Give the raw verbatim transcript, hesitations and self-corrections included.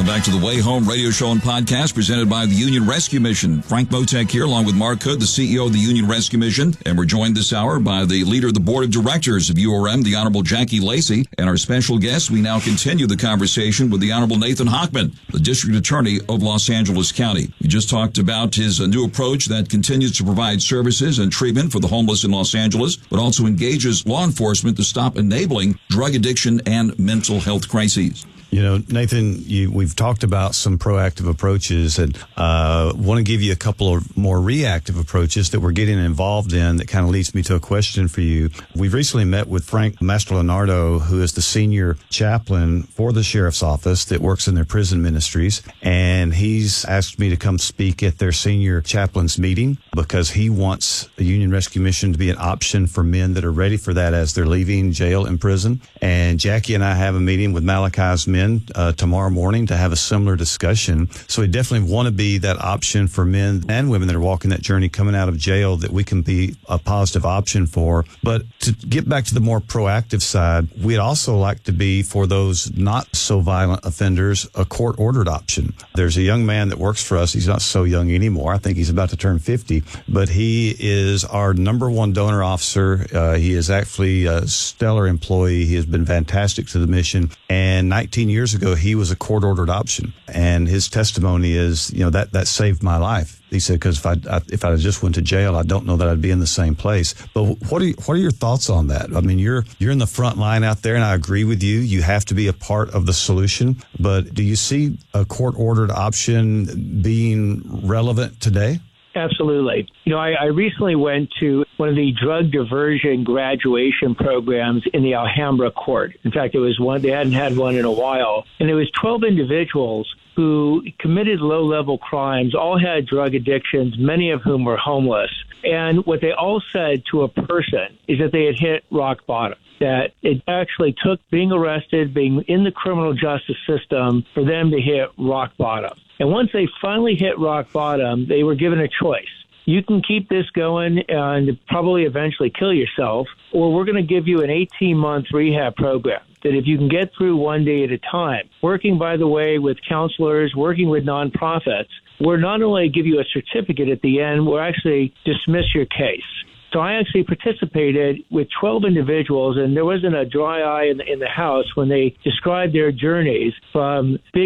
Welcome back to the Way Home radio show and podcast presented by the Union Rescue Mission. Frank Motek here, along with Mark Hood, the C E O of the Union Rescue Mission. And we're joined this hour by the leader of the board of directors of U R M, the Honorable Jackie Lacey. And our special guest, we now continue the conversation with the Honorable Nathan Hochman, the District Attorney of Los Angeles County. We just talked about his uh, new approach that continues to provide services and treatment for the homeless in Los Angeles, but also engages law enforcement to stop enabling drug addiction and mental health crises. You know, Nathan, you, we've talked about some proactive approaches, and uh, want to give you a couple of more reactive approaches that we're getting involved in that kind of leads me to a question for you. We've recently met with Frank Mastrolonardo, who is the senior chaplain for the sheriff's office that works in their prison ministries, and he's asked me to come speak at their senior chaplains meeting because he wants the Union Rescue Mission to be an option for men that are ready for that as they're leaving jail and prison. And Jackie and I have a meeting with Malachi's men Uh, tomorrow morning to have a similar discussion. So we definitely want to be that option for men and women that are walking that journey coming out of jail, that we can be a positive option for. But to get back to the more proactive side, we'd also like to be, for those not so violent offenders, a court-ordered option. There's a young man that works for us. He's not so young anymore. I think he's about to turn fifty, but he is our number one donor officer. Uh, he is actually a stellar employee. He has been fantastic to the mission. And nineteen years ago, he was a court-ordered option, and his testimony is, you know, that that saved my life. He said, because if I, I if I just went to jail, I don't know that I'd be in the same place. But what are you, what are your thoughts on that? I mean, you're you're in the front line out there, and I agree with you. You have to be a part of the solution. But do you see a court-ordered option being relevant today? Absolutely. You know, I, I recently went to one of the drug diversion graduation programs in the Alhambra court. In fact, it was one, they hadn't had one in a while. And it was twelve individuals who committed low-level crimes, all had drug addictions, many of whom were homeless. And what they all said to a person is that they had hit rock bottom, that it actually took being arrested, being in the criminal justice system for them to hit rock bottom. And once they finally hit rock bottom, they were given a choice. You can keep this going and probably eventually kill yourself, or we're going to give you an eighteen-month rehab program that if you can get through one day at a time, working, by the way, with counselors, working with nonprofits, we're not only give you a certificate at the end, we'll actually dismiss your case. So I actually participated with twelve individuals, and there wasn't a dry eye in the, in the house when they described their journeys from big